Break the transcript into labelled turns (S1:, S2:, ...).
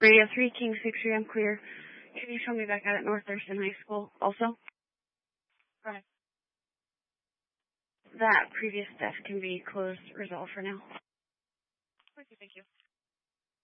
S1: Radio 3, King 6, I'm clear. Can you show me back out at North Thurston High School also? Right. That previous desk can be closed, resolved for now.
S2: Okay, thank you.